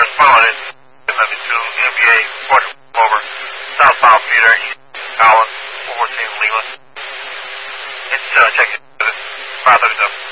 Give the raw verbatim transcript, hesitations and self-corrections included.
respond. It's seventy-two N B A Portrait over southbound Peter, East Allen, fourteen Lima. It's uh, checking five thirty-seven.